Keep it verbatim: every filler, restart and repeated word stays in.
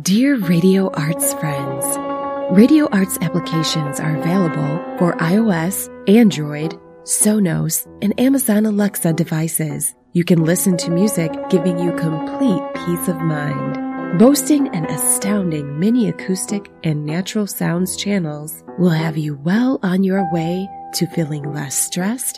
Dear Radio Arts friends, Radio Arts applications are available for iOS, Android, Sonos, and Amazon Alexa devices. You can listen to music giving you complete peace of mind. Boasting an astounding mini acoustic and natural sounds channels will have you well on your way to feeling less stressed